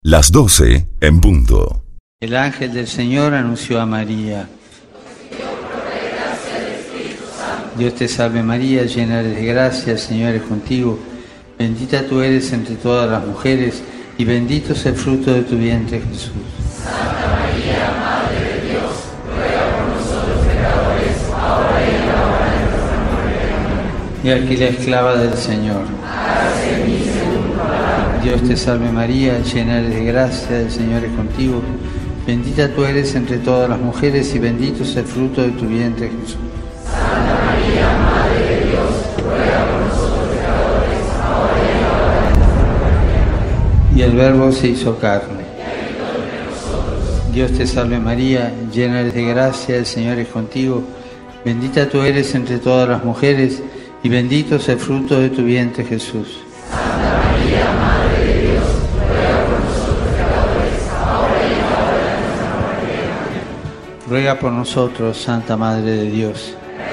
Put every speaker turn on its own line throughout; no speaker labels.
Las 12 en punto.
El ángel del Señor anunció a María. Dios te salve María, llena eres de gracia, el Señor es contigo. Bendita tú eres entre todas las mujeres y bendito es el fruto de tu vientre, Jesús.
Santa María, Madre de Dios, ruega por nosotros pecadores, ahora y en la hora de nuestra muerte.
Y aquí la esclava del Señor.
Hágase en mí según tu palabra.
Dios te salve María, llena eres de gracia, el Señor es contigo. Bendita tú eres entre todas las mujeres y bendito es el fruto de tu vientre, Jesús.
Santa María, Madre de Dios, ruega por nosotros pecadores, ahora y en la hora de nuestra muerte.
Y el Verbo se hizo carne. Dios te salve María, llena eres de gracia, el Señor es contigo. Bendita tú eres entre todas las mujeres y bendito es el fruto de tu vientre, Jesús.
Santa María, Madre de Dios, ruega por nosotros pecadores, ahora y en la hora de nuestra muerte.
Ruega por nosotros, Santa Madre de Dios.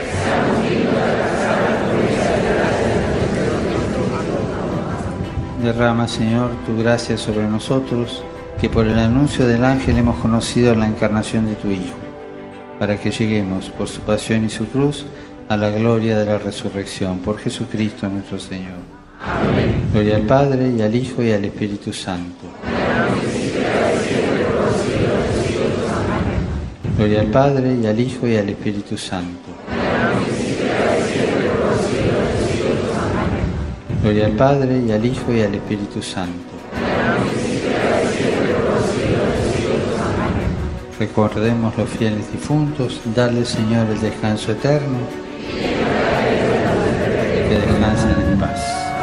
Derrama, Señor, tu gracia sobre nosotros, que por el anuncio del ángel hemos conocido la encarnación de tu Hijo, para que lleguemos, por su pasión y su cruz, a la gloria de la resurrección. Por Jesucristo nuestro Señor.
Amén.
Gloria al Padre, y al Hijo, y al Espíritu Santo. Gloria al Padre, y al Hijo, y al Espíritu Santo. Gloria al Padre, y al Hijo, y al Espíritu Santo. Recordemos los fieles difuntos, darle, Señor, el descanso eterno, y que descansen en paz.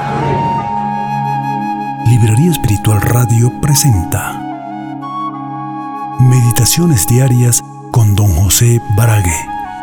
Librería Espiritual Radio presenta Meditaciones Diarias con Don José Barague.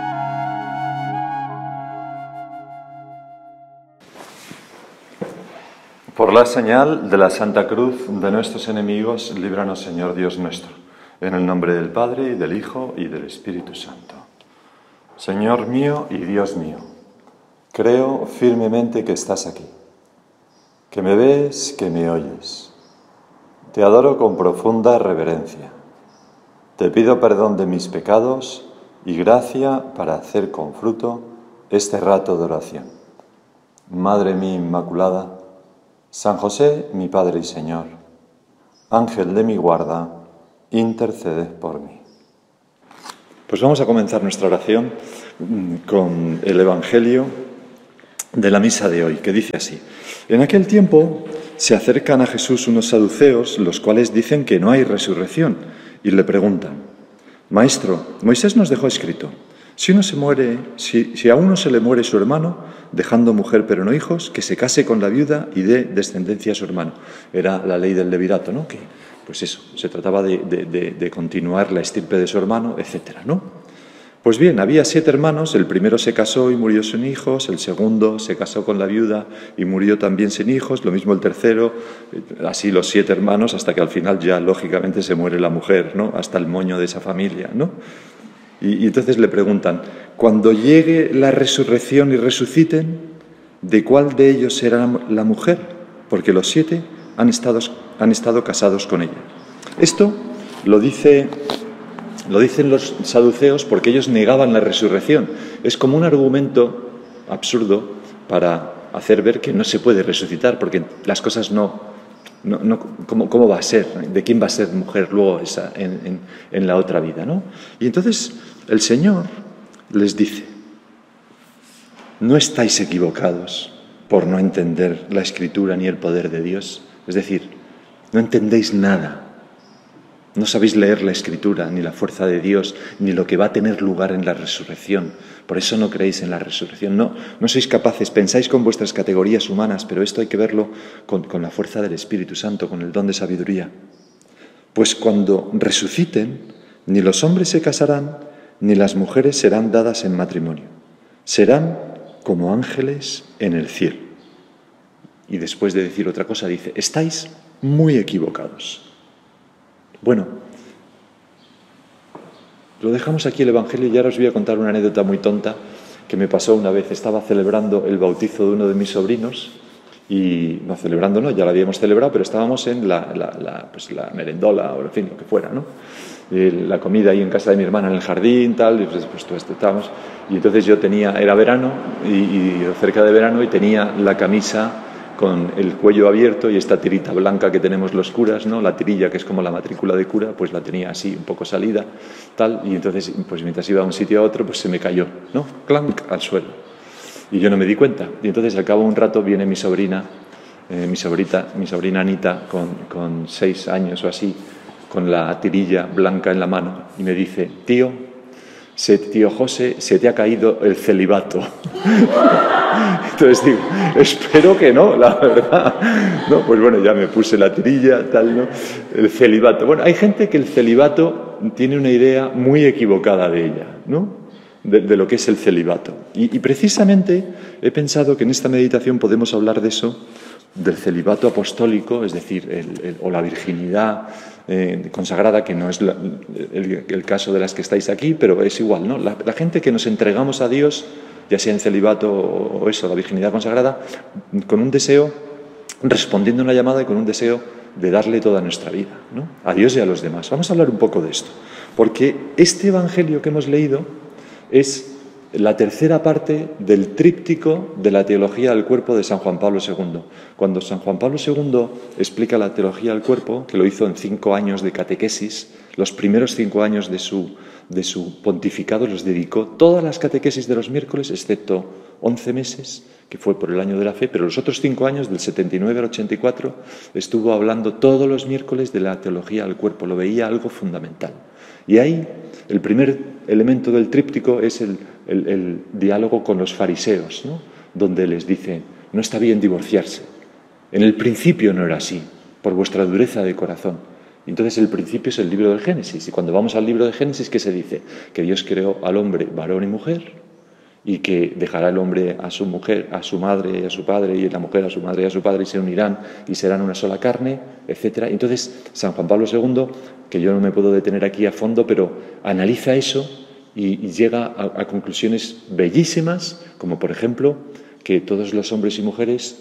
Por la señal de la Santa Cruz de nuestros enemigos, líbranos, Señor Dios nuestro, en el nombre del Padre, y del Hijo, y del Espíritu Santo. Señor mío y Dios mío, creo firmemente que estás aquí, que me ves, que me oyes. Te adoro con profunda reverencia. Te pido perdón de mis pecados y gracia para hacer con fruto este rato de oración. Madre mía Inmaculada, San José, mi Padre y Señor, Ángel de mi guarda, interceded por mí. Pues vamos a comenzar nuestra oración con el Evangelio de la misa de hoy, que dice así. En aquel tiempo se acercan a Jesús unos saduceos, los cuales dicen que no hay resurrección, y le preguntan: Maestro, Moisés nos dejó escrito, si a uno se le muere su hermano, dejando mujer pero no hijos, que se case con la viuda y dé descendencia a su hermano. Era la ley del levirato, ¿no? Que, pues eso, se trataba de continuar la estirpe de su hermano, etcétera, ¿no? Pues bien, había 7 hermanos, el primero se casó y murió sin hijos, el segundo se casó con la viuda y murió también sin hijos, lo mismo el tercero, así los 7 hermanos, hasta que al final ya lógicamente se muere la mujer, ¿no? Hasta el moño de esa familia, ¿no? Y entonces le preguntan, cuando llegue la resurrección y resuciten, ¿de cuál de ellos será la mujer? Porque los 7 han estado casados con ella. Esto lo dicen los saduceos porque ellos negaban la resurrección. Es como un argumento absurdo para hacer ver que no se puede resucitar, porque las cosas ¿cómo va a ser? ¿De quién va a ser mujer luego esa en la otra vida, ¿no? Y entonces el Señor les dice: no estáis equivocados por no entender la Escritura ni el poder de Dios. Es decir, no entendéis nada. No sabéis leer la Escritura, ni la fuerza de Dios, ni lo que va a tener lugar en la resurrección. Por eso no creéis en la resurrección. No sois capaces, pensáis con vuestras categorías humanas, pero esto hay que verlo con la fuerza del Espíritu Santo, con el don de sabiduría. Pues cuando resuciten, ni los hombres se casarán, ni las mujeres serán dadas en matrimonio. Serán como ángeles en el cielo. Y después de decir otra cosa dice: estáis muy equivocados. Bueno, lo dejamos aquí el Evangelio y ahora os voy a contar una anécdota muy tonta que me pasó una vez. Estaba celebrando el bautizo de uno de mis sobrinos Y no celebrando, no, ya lo habíamos celebrado, pero estábamos en la merendola o en fin, lo que fuera, ¿no? La comida ahí en casa de mi hermana en el jardín, tal, y pues todo esto estábamos. Y entonces yo era verano y cerca de verano, y tenía la camisa con el cuello abierto y esta tirita blanca que tenemos los curas, ¿no? La tirilla que es como la matrícula de cura, pues la tenía así un poco salida, tal, y entonces pues mientras iba de un sitio a otro pues se me cayó, ¿no? Clank al suelo. Y yo no me di cuenta. Y entonces al cabo de un rato viene mi sobrina Anita con 6 años o así, con la tirilla blanca en la mano, y me dice: tío José, se te ha caído el celibato. Entonces digo, espero que no, la verdad. No, pues bueno, ya me puse la tirilla, tal, ¿no? El celibato. Bueno, hay gente que el celibato tiene una idea muy equivocada de ella, ¿no? De lo que es el celibato. Y precisamente he pensado que en esta meditación podemos hablar de eso, del celibato apostólico, es decir, o la virginidad consagrada, que no es el caso de las que estáis aquí, pero es igual, ¿no? La gente que nos entregamos a Dios, ya sea en celibato o eso, la virginidad consagrada, con un deseo, respondiendo a una llamada y con un deseo de darle toda nuestra vida, ¿no? A Dios y a los demás. Vamos a hablar un poco de esto, porque este evangelio que hemos leído es la tercera parte del tríptico de la teología del cuerpo de San Juan Pablo II. Cuando San Juan Pablo II explica la teología del cuerpo, que lo hizo en 5 años de catequesis, los primeros 5 años de su pontificado los dedicó todas las catequesis de los miércoles, excepto 11 meses, que fue por el año de la fe, pero los otros 5 años, del 79 al 84, estuvo hablando todos los miércoles de la teología del cuerpo, lo veía algo fundamental. Y ahí el primer elemento del tríptico es el diálogo con los fariseos, ¿no? Donde les dice: no está bien divorciarse. En el principio no era así, por vuestra dureza de corazón. Entonces el principio es el libro del Génesis. Y cuando vamos al libro de Génesis, ¿qué se dice? Que Dios creó al hombre varón y mujer, y que dejará el hombre a su mujer, a su madre y a su padre, y la mujer a su madre y a su padre, y se unirán y serán una sola carne, etc. Entonces San Juan Pablo II, que yo no me puedo detener aquí a fondo, pero analiza eso y llega a conclusiones bellísimas, como por ejemplo que todos los hombres y mujeres,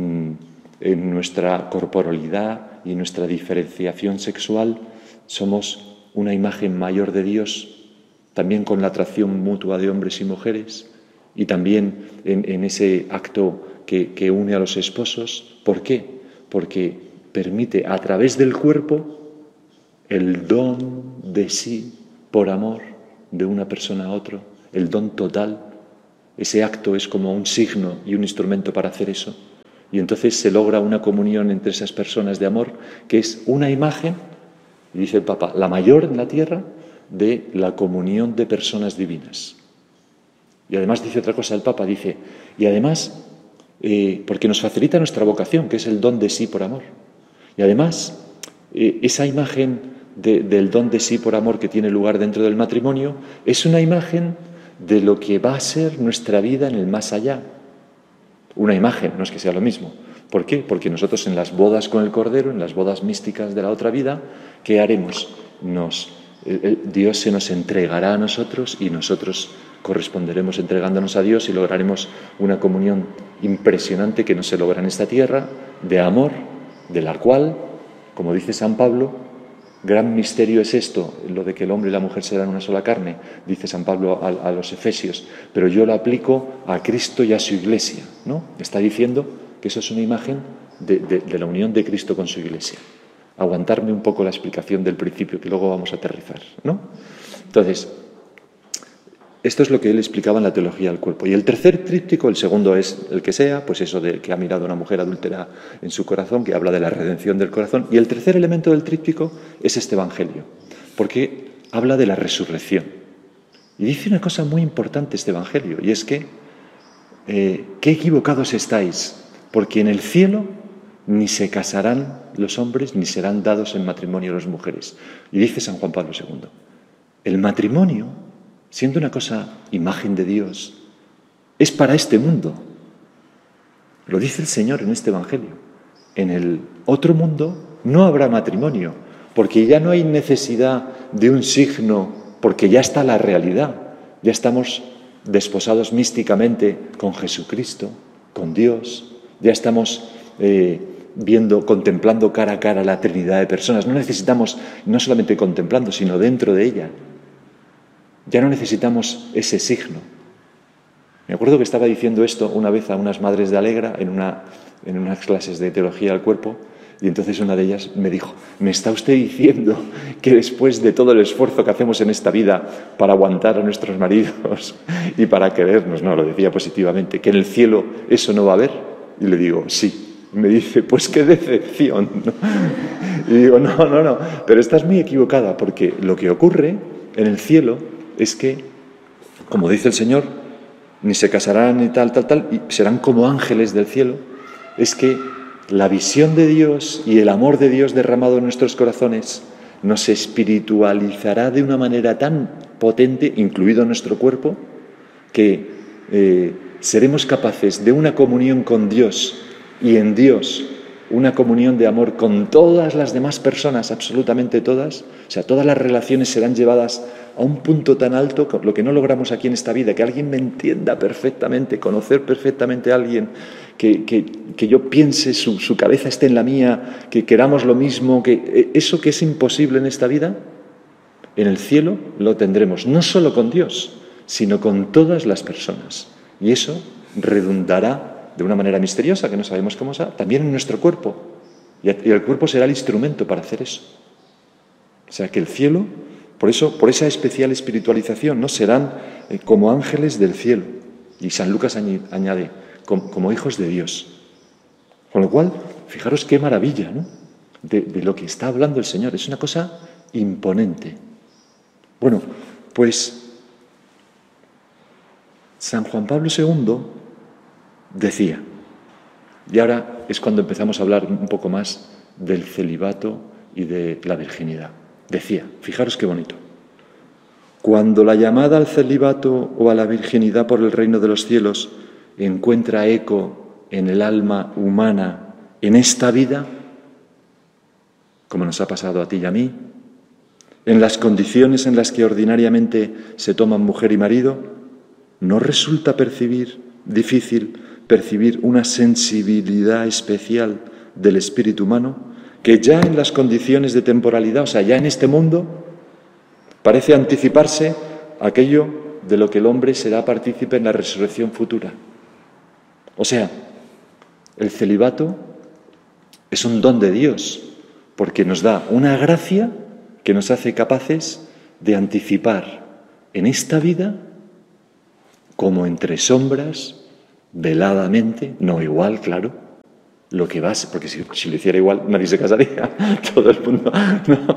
en nuestra corporalidad y en nuestra diferenciación sexual, somos una imagen mayor de Dios, también con la atracción mutua de hombres y mujeres, y también en ese acto que une a los esposos. ¿Por qué? Porque permite a través del cuerpo el don de sí por amor de una persona a otro, el don total. Ese acto es como un signo y un instrumento para hacer eso. Y entonces se logra una comunión entre esas personas de amor, que es una imagen, y dice el Papa, la mayor en la tierra, de la comunión de personas divinas. Y además dice otra cosa el Papa, dice, y además, porque nos facilita nuestra vocación, que es el don de sí por amor. Y además, esa imagen del don de sí por amor que tiene lugar dentro del matrimonio es una imagen de lo que va a ser nuestra vida en el más allá. Una imagen, no es que sea lo mismo. ¿Por qué? Porque nosotros en las bodas con el Cordero, en las bodas místicas de la otra vida, ¿qué haremos? Dios se nos entregará a nosotros y nosotros corresponderemos entregándonos a Dios y lograremos una comunión impresionante que no se logra en esta tierra, de amor, de la cual, como dice San Pablo, gran misterio es esto, lo de que el hombre y la mujer serán una sola carne, dice San Pablo a los Efesios, pero yo lo aplico a Cristo y a su Iglesia, ¿no? Está diciendo que eso es una imagen de la unión de Cristo con su Iglesia. Aguantarme un poco la explicación del principio, que luego vamos a aterrizar, ¿no? Entonces, esto es lo que él explicaba en la teología del cuerpo. Y el tercer tríptico, el segundo es el que sea, pues eso de que ha mirado a una mujer adúltera en su corazón, que habla de la redención del corazón. Y el tercer elemento del tríptico es este evangelio, porque habla de la resurrección. Y dice una cosa muy importante este evangelio, y es que, qué equivocados estáis, porque en el cielo ni se casarán los hombres, ni serán dados en matrimonio las mujeres. Y dice San Juan Pablo II, el matrimonio, siendo una cosa imagen de Dios, es para este mundo. Lo dice el Señor en este evangelio. En el otro mundo no habrá matrimonio, porque ya no hay necesidad de un signo, porque ya está la realidad. Ya estamos desposados místicamente con Jesucristo, con Dios, ya estamos contemplando cara a cara la Trinidad de personas. No necesitamos, no solamente contemplando, sino dentro de ella. Ya no necesitamos ese signo. Me acuerdo que estaba diciendo esto una vez a unas madres de Alegra en unas clases de teología del cuerpo, y entonces una de ellas me dijo: ¿me está usted diciendo que después de todo el esfuerzo que hacemos en esta vida para aguantar a nuestros maridos y para querernos, no, lo decía positivamente, que en el cielo eso no va a haber? Y le digo: sí. Y me dice: pues qué decepción, ¿no? Y digo: no, pero estás muy equivocada, porque lo que ocurre en el cielo es que, como dice el Señor, ni se casarán ni tal, y serán como ángeles del cielo. Es que la visión de Dios y el amor de Dios derramado en nuestros corazones nos espiritualizará de una manera tan potente, incluido nuestro cuerpo, que seremos capaces de una comunión con Dios y en Dios una comunión de amor con todas las demás personas, absolutamente todas. O sea, todas las relaciones serán llevadas a un punto tan alto, lo que no logramos aquí en esta vida, que alguien me entienda perfectamente, conocer perfectamente a alguien, que yo piense, su cabeza esté en la mía, que queramos lo mismo, que eso que es imposible en esta vida, en el cielo lo tendremos, no solo con Dios, sino con todas las personas. Y eso redundará de una manera misteriosa, que no sabemos cómo será, también en nuestro cuerpo. Y el cuerpo será el instrumento para hacer eso. O sea, que el cielo, por esa especial espiritualización, ¿no? Serán como ángeles del cielo. Y San Lucas añade, como hijos de Dios. Con lo cual, fijaros qué maravilla, ¿no? De lo que está hablando el Señor. Es una cosa imponente. Bueno, pues San Juan Pablo II decía, y ahora es cuando empezamos a hablar un poco más del celibato y de la virginidad. Decía, fijaros qué bonito: cuando la llamada al celibato o a la virginidad por el reino de los cielos encuentra eco en el alma humana en esta vida, como nos ha pasado a ti y a mí, en las condiciones en las que ordinariamente se toman mujer y marido, no resulta difícil percibir una sensibilidad especial del espíritu humano que ya en las condiciones de temporalidad, o sea, ya en este mundo, parece anticiparse aquello de lo que el hombre será partícipe en la resurrección futura. O sea, el celibato es un don de Dios, porque nos da una gracia que nos hace capaces de anticipar en esta vida, como entre sombras, veladamente, no igual, claro, lo que va a ser, porque si lo hiciera igual nadie se casaría, todo el mundo, no,